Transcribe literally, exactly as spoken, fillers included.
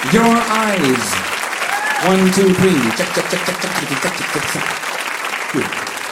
Your eyes. One, two, three. Check, check, check, check, check, check, check, check, check, check. Good.